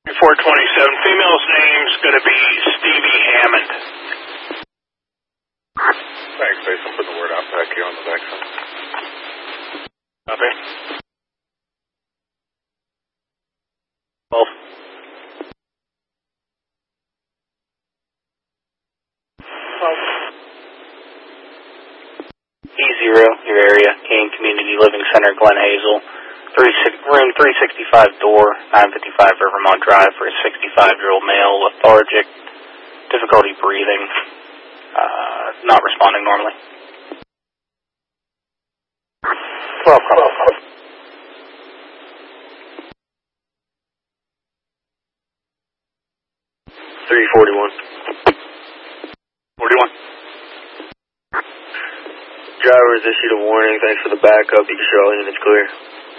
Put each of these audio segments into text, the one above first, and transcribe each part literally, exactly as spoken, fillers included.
four twenty-seven, female's name's going to be Stevie Hammond. Thanks, Base. I'm putting the word out back here on the back side. Copy. twelve. twelve. E zero, your area, Kane Community Living Center, Glen Hazel. Room three sixty-five door, nine fifty-five Rivermont Drive for a sixty-five-year-old male, lethargic, difficulty breathing, uh, not responding normally. twelve, twelve. three forty-one. forty-one. Drivers issued a warning. Thanks for the backup. You can show all units clear.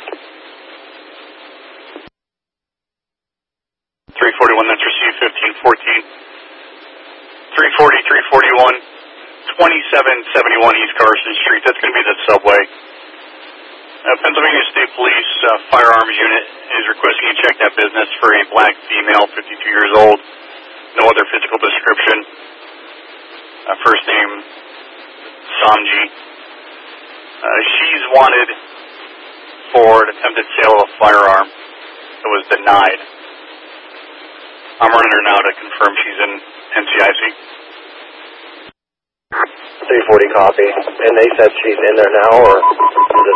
three forty-one, that's received fifteen fourteen. three forty, three forty-one, twenty-seven seventy-one East Carson Street. That's going to be the subway. Uh, Pennsylvania State Police uh, firearms unit is requesting you check that business for a black female, fifty-two years old. No other physical description. Uh, first name, Sanji. Uh, she's wanted for an attempted sale of a firearm that was denied. I'm running her now to confirm she's in N C I C. three forty copy. And they said she's in there now, or is